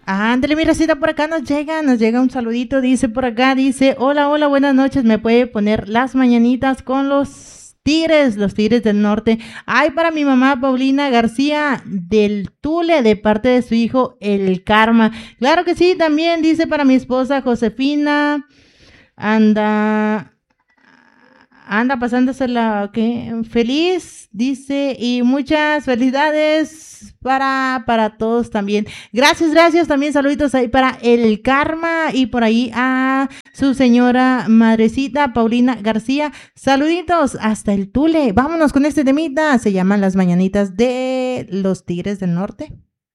Ándale, mi Rosita, por acá nos llega un saludito, dice por acá, dice, hola, hola, buenas noches, ¿me puede poner las mañanitas con los Tigres del Norte? Ay, para mi mamá Paulina García del Tule, de parte de su hijo, el Karma. Claro que sí, también dice para mi esposa Josefina, anda, anda pasándosela, ¿qué? Feliz, dice, y muchas felicidades para todos también. Gracias, gracias, también saluditos ahí para el Karma y por ahí a su señora madrecita Paulina García. Saluditos hasta el Tule. Vámonos con este temita, se llaman Las Mañanitas de los Tigres del Norte.